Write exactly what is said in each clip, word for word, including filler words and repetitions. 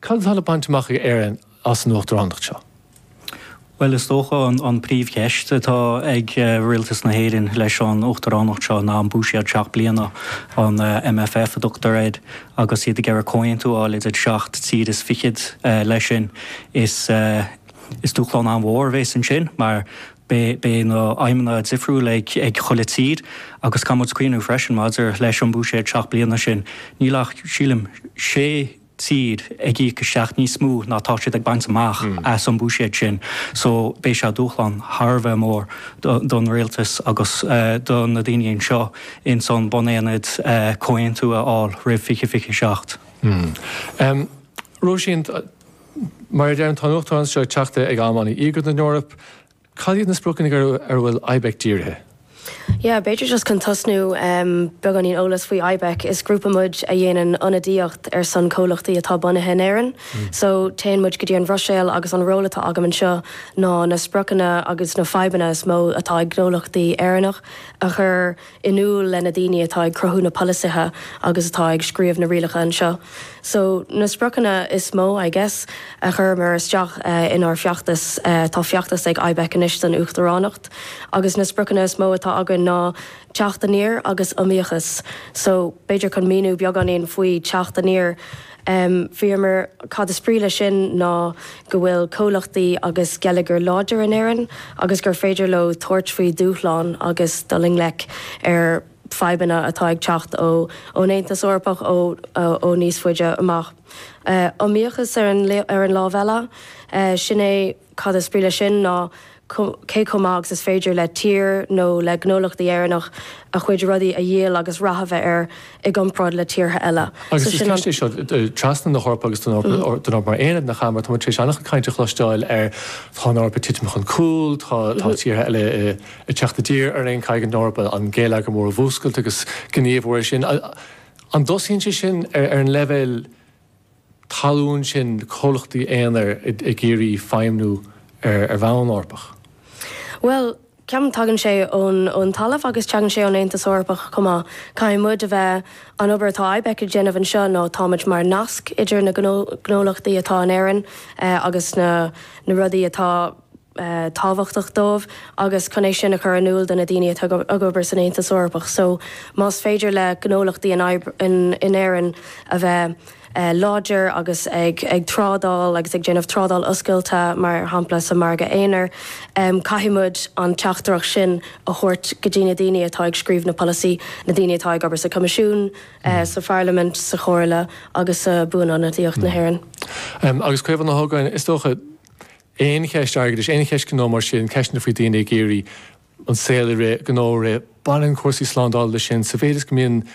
Cad thall baintach éan as an Uachtaránach seo? Well, is tócha an, an príomhcheist atá ag uh, rialtas na héireann leis an Uachtaránach seo ná an búisiad seach bliana an uh, M F F a Doctor Ed agus iad ag ar cóin tú áil iad seacht tíad is fichiid uh, leis sin is uh, is dúchláán an mhór bhééis an sin, mar be be no aimimena difriú le ag chola tíd agus camod screenú freisin maidir leis an búisiad seach bliana sin. Nílach sílim sé tíd ag í seach ní smú nátá siad ag baint amach as an búisiad sin. So bé se dúchlan Harbheith mór don réaltas agus uh, don na daoine seo in son bonéanad uh, cóin tú áil rih fiche fiche seacht. Mm. Um, Róisín, mar d dearan tá Uachtarán seo teachta ag amáí ígad na Eorp, cad na sprócannig ar ar bhfuil Ibec díortha? Yeah, Beidir just can tosnú um, beganín ólas faoi Ibec is grúpa muid a dhéanaan anadíocht ar san cólachtaí atá bunathe in éireann. Mm. So téan muid go dtí an Bhroiséal agus an rólatá agamann seo ná na sprochanna agus na feibanna is mó atá ag gnólachtaí éireannach a chur inúil le na daoine atá ag crothú na polisithe agus atá ag scríomh na rialacha an seo. So na sprochanna is mó, I guess, a chur mar isteach uh, in our fiachtas uh, tá fiachtas ag Ibec inis an Uachtaránacht agus na sprochanna is mó atá agan ná teachtaníir agus amíochas. So beidir chun míú beaganíon faoi teachtaníir um, fiarmar cad is spríle sin ná go bhfuil cólachtaí agus gealagar láidir in éireann agus gur féidir le tuairt faoi dúchláán agus doling le ar feibanna atá ag teacht ó ó néantas orpach ó ó níos fuide amach. Uh, amíochas ar an, ar an lábhela uh, sin é cad is spríle sin ná cé comágus is féidir le tír nó le gnólachtaí éireannach a chuid rudaí a dhéal agus rathabheith ar i gcompráid le tíortha eile. Agus is céiste seo trasna na Eorp agus don mar éanamh na chamar, tá sé annach caiinte chluisteáil ar tá Eorpa tiitmeach an cúil, tá tíortha eile i teachta tír ar aon caiig an Eorpa an ggéile go mór bhúscailt agus gníomhhir sin. An dosíonn sé sin ar an level talún sin cólachtaí éanaar i géirí feimnú ar ar bhain Eorpach. Well, ceam tagann sé ón ón talamh agus teagann sé ón Aontas Eorpach cumá caiim muid a bheith an obair atá Ibec i déanamh an seo nó táid mar nasc idir na gnólachtaí atá an éireann uh, agus na, na rudaí atá uh, táhachtach dómh agus chunéis sin a chur anúil den na daoine atá a gobar san Aontas Eorpach. So más féidir le gnólachtaí in in éireann a bheith Uh, láidir agus ag, ag trádal agus ag déanamh trádal oscailta mar hampla sa marga éanaar um, caithimid an teachtarach sin a thuirt go dtí na daoine atá ag scríomh na policy na daoine atá ag gobar sa comisiún, uh, sa Parliament, sa chóirla agus sa buan na díocht na hÉireann. Um, agus cuimh na hágáin is tócha éon cheist agad is éon cheist gnó mar sin ceisna faoi daoine géirí an saoile ré gnó ré bailin cuasaí sláándáil le sin sa féidir go mbíonn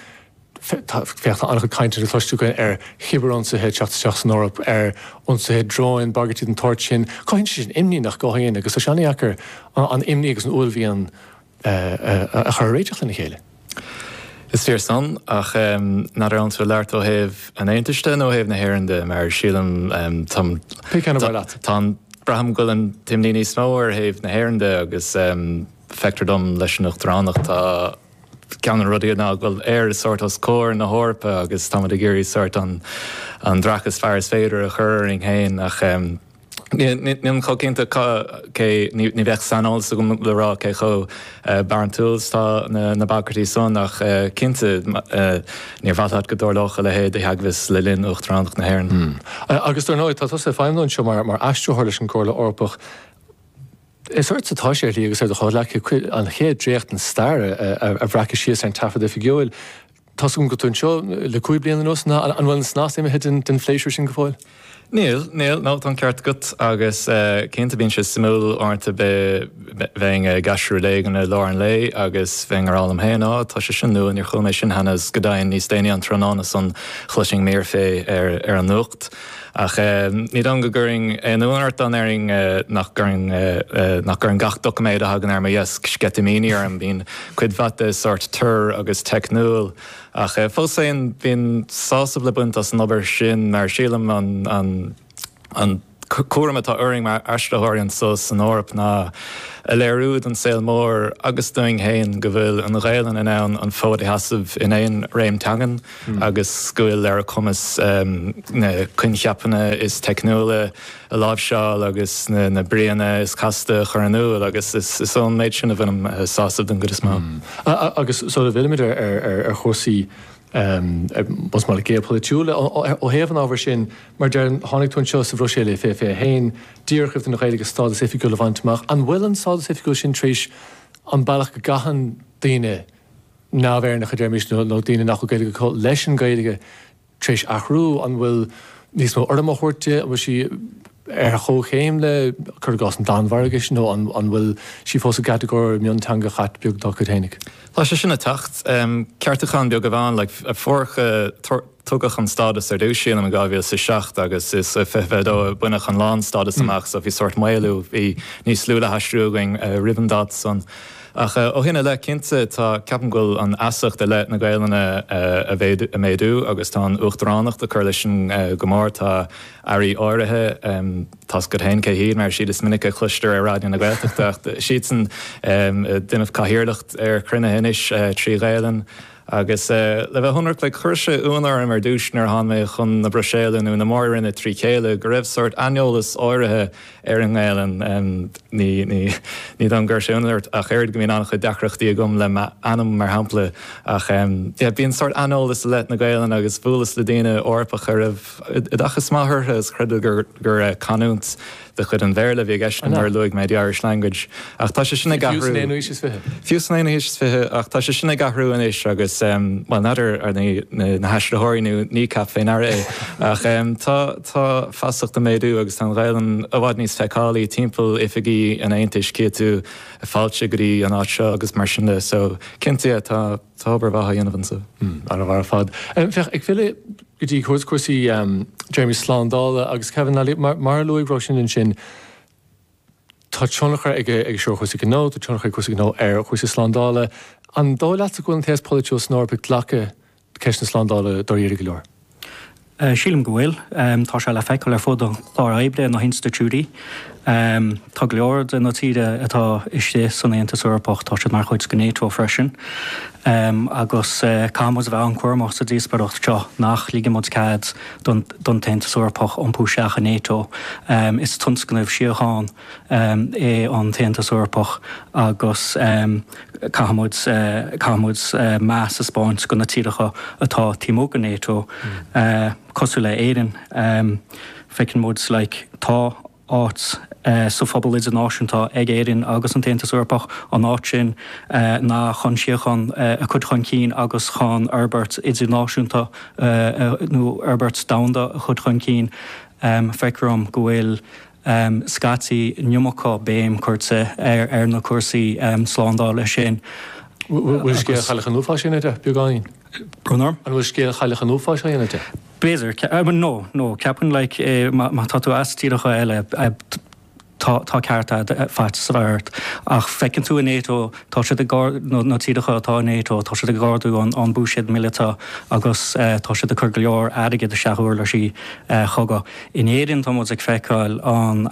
fecht annach caiinte a chluistúin ar chibaránsathe teachtasteach an Eorp ar onsathe dráin bagatí an toirt sin, caiint sin imní nach gáhéana agus seanachar an imní agus an ullmhíon a chur réiteach lena chéile. Is fér san ach um, na an tú leart ó heh an éinteiste nó heh na hÉireannde mar sílam um, tam tá braham go an timlíní smóir heh na hÉireannde agus um, feictar dom leis an Uachtaránacht tá cean rudí ná bhfuil air sort os cóir na Eorpa agus tá a géirí sort an an drachas fearras féidir a chur in héin ach um, Níl cho cinnta ní bheith sanáil sa go le rá cé cho barantúils tá na bagartí son ach cinnta níor bhathad go dúirlacha le héad heaghvis le linn Uachtaránach na hÉireann. Agus tar nóid tá sé feimnán seo mar mar aistúthir leis an cóla Eorpach. Is suirt satá sé agus ar do cháil le an chéad dréocht an staire a bhreice sios an tafad a figiúil. Tá go go tún seo le cúi bliana nos an bhfuil snáis éime den den fléisiir sin go fáil? Níl, níl ná an ceart gut agus cinnta bíonn se smúil ornta be bheing gasisiú lé an lá an lé agus bheing ar álam héana tá sé sin nuin ar chuméis sin henas godain níos déine an trónána san chluising mér fé ar ar an nucht. Ach ní an go guring éúart an airing nach gur an gach doméid a hagan ar yes sketamíní ar an bín chuid bhate sort tur agus technúil. Ach fós éon bhín sásam le buint as an obair sin mar sílam an an an cuam atá uring mar astrathir an sos an Eorp ná a léirúd an saoil mór agus doing héin go bhfuil an réalan in ann an fód hasamh in éon réim teangan agus gohfuil ar a cumas chun cheapanna is technúla a lábhseáil agus na, na bríana is casta chuirnú agus is is ón méid sin a bhfuilm sásamh den go is má. Agus so a bhfuilimiid ar ar chósaí bus mar gépolitiúla ó héhan ábhar sin mar dear tháinig tún seo sa bhroséile fé fé hain díorchah na chéile stádas ifiú le bhaintach an bhfuil an stádas ifiú sin tríéis an bailach go gahan daine nábhéir nach chuidirmis nó daine nach gaige leis an gaiige tríéis achrú an bhfuil níos mó orm chuirte bhfuil si ar cho chéim le chur gas an dámhargus nó an bhfuil si fós a gategóir miontanga chat beag do go hénig. Tá sé sinna tacht ceartachan beag go bháin le a forcha tugach an stádas ar dús sin am gábhíil sa seach agus is fehedó buinech an lán stádas amach so bhí sort mailú hí níos slúla hasrúing ribandát son. Ach ó hinna le cinnte tá ceapan ghfuil an asacht de leit na gaiilena a méadú agus tá uachtaránach de chuir leis an gomór tá airí áirithe tás go hain cé híad mar siad is minic a chluistear ar rádion na gaiilteachtacht siad san duineh caihirirlacht ar crunne inis trí gaiilen agus le bheith hunnar le chuirse únar mar dúisnar hanmé chun na Bruséileanú na mór rinne trí chéile go raibh sort aneolalas áirithe ar an ggéilean ní ní an gur séúnart a chéir go míon annach deachreachtaí gom le anam mar hampla ach bíon sort aneolalas le na gaiilean agus bhualas le daine orpa chu raibh dachas máthairthe is chreidú gur gur canúnt de chud an bhéirle bhí gceisna mar luigh méid Irish language ach tá sé sinna gahrú fiúsna is fithe ach tá sé sinna gahrú in is agus well nadidir ar na heistethirí ní cap féin ar é ach tá tá fasacht a méadú agus an gaiilean a bhhaid níos feicálaí timpeall ifigí an aontais céú a fáilte gurí an áit seo agus mar sin le so cinnte tá tábar bhatha dhéanamh sa. An bhar fad. Ag file go dtí chuir cuasaí Jeremy Slandála agus Kevin Nally mar luigh bro sin sin tá teonnachar ag ag seo chusaí nó, tá teonnachar chusaí nó ar chusaí Slandála an dó leat a gúin thes politiú snórpa tlacha ceisna Slandála do dhéir go leor. Sílim go bhfuil tá se le feiceil ar fud á ébre na institúí tá leor den na tíide atá iste san Aontas Eorpach tá se mar chuid go NATO freisin agus cámas bheith an cuairmach sa díosparocht seo nach lígamod cad don Aontas Eorpach an púiseach a NATO is tunscannamh siocháin é an Aontas Eorpach agus cámod meas a Spáint go na tíirecha atá tímóga NATO cosú le éireann feiceann mód le tá áit so phobal is an náisiúntá ag éireann agus an Aontas Eorpach an áit sin ná chun siochan a chud chun cín agus chun Herbert idir náisiúnta nó Herbert Dowda a chud chun cín feicrom go bhfuil Um, scatí nniumacha béim chuirte ar ar na cuasaí um, Slandála sin. Bhfuil scéal chaile an úfá sin de beáin? Brunor? An bhfuil scéal chaile an úfá sin de? Béidir, nó, nó, ceapan le má tatú astíirecha eile tá cearta fat sa bhairt ach feiceann tú in NATO tá sé nó tíirecha atá NATO tá sé gáardú an búisiad millita agus tá sé de chur go leor aige de seaúir le sí chugad. In éireann tá ag feiceáil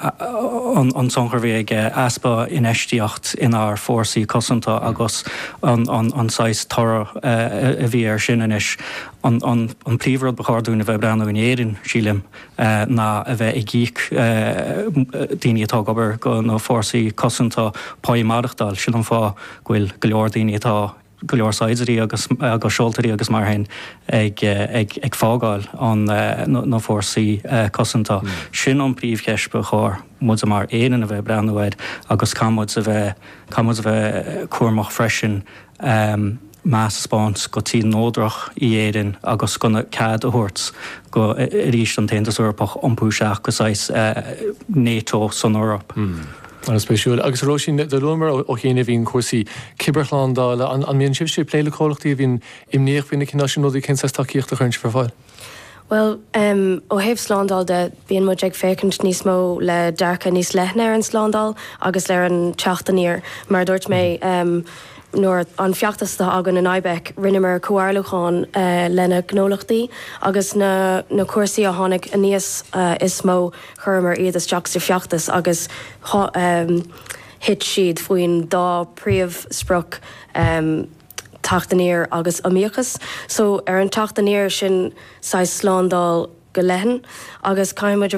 an sonchar bhí ag aspa in eisteocht inar fórsaí cosanta agus an sais tara a bhí ar sin inis an plíomhrad bechardún a bheith brenn in éireann sílim ná a bheith i gcíic daoine atá gobar go nó fórsaí cosanta páimeadachtáil sin an fá ghfuil go leor daoine atá go leor saidirí agus agus seoltarí agus mar hain ag ag fágáil an nó fórsaí cosanta sin an príomhceispe chóir mud mar éanaan a bheith brennhaid agus camud a bheith camud a bheith cuairmach freisin meas Spáint go tí nódrach i éireann agus gona cad a thuirt go ríist an Aontas Eorpach iompúiseach go sais NATO san Eorp. An spéisiúil agus roisin de lumar ó chéana bhín cuasaí Ciberchlandála an mion sibh sé pléile cholachtaí bhín imníoch bhína cinnáisiúnú cin taíocht a chuint for fáil. Well, um, ó héobh Slándal de bíon muid ag fécint níos mó le dearcha níos lethne ar an Slándal agus le an teachtaníir mar dúirt mé um, nóir an fiachtasta agan in Ibec rinnemer cuairlaáin uh, lena gnólachtaí agus na, na cuasaí a tháinig a níos uh, is mó churmar iad is teach sa fiachtas agus um, hit siad faoin dá príomh spruch um, tachtaníir agus amíochas. So ar an tachtaníir sin sa slándáil go lehan agus caiimiid